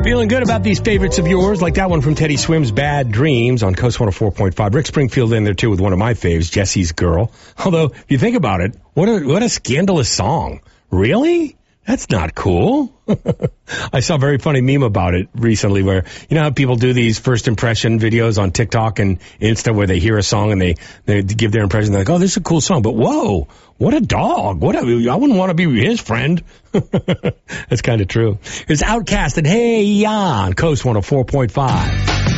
Feeling good about these favorites of yours, like that one from Teddy Swim's Bad Dreams on Coast 104.5. Rick Springfield in there, too, with one of my faves, Jesse's Girl. Although, if you think about it, what a scandalous song. Really? That's not cool. I saw a very funny meme about it recently where, you know how people do these first impression videos on TikTok and Insta where they hear a song and they give their impression. They're like, oh, this is a cool song, but whoa, what a dog. I wouldn't want to be his friend. That's kind of true. It's Outkast and Hey Ya on Coast 104.5.